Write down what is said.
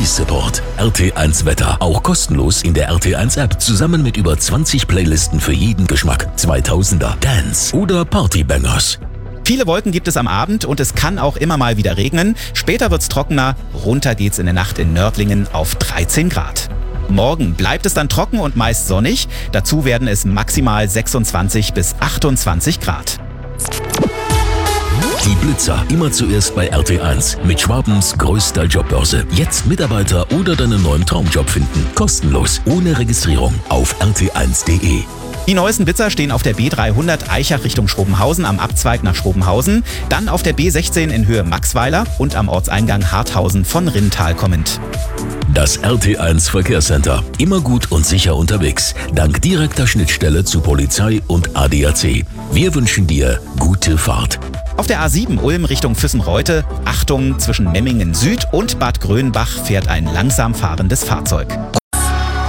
Release-Support. RT1 Wetter, auch kostenlos in der RT1-App, zusammen mit über 20 Playlisten für jeden Geschmack. 2000er, Dance oder Partybangers. Viele Wolken gibt es am Abend und es kann auch immer mal wieder regnen. Später wird's trockener, runter geht's in der Nacht in Nördlingen auf 13 Grad. Morgen bleibt es dann trocken und meist sonnig. Dazu werden es maximal 26 bis 28 Grad. Die Blitzer, immer zuerst bei RT1 mit Schwabens größter Jobbörse. Jetzt Mitarbeiter oder deinen neuen Traumjob finden. Kostenlos, ohne Registrierung auf rt1.de. Die neuesten Blitzer stehen auf der B300 Aichach Richtung Schrobenhausen am Abzweig nach Schrobenhausen, dann auf der B16 in Höhe Maxweiler und am Ortseingang Harthausen von Rintal kommend. Das RT1 Verkehrscenter. Immer gut und sicher unterwegs. Dank direkter Schnittstelle zu Polizei und ADAC. Wir wünschen dir gute Fahrt. Auf der A7 Ulm Richtung Füssen-Reute, Achtung, zwischen Memmingen Süd und Bad Grönbach fährt ein langsam fahrendes Fahrzeug.